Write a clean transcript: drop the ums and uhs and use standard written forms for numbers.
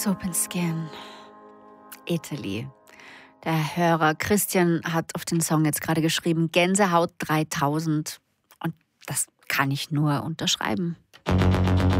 Soap & Skin, Italy. Der Hörer Christian hat auf den Song jetzt gerade geschrieben, Gänsehaut 3000. Und das kann ich nur unterschreiben.